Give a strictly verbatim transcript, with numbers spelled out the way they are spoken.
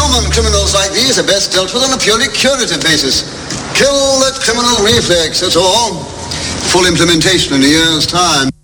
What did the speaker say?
common criminals like these are best dealt with on a purely curative basis. Kill the criminal reflex, that's all. Full implementation in a year's time.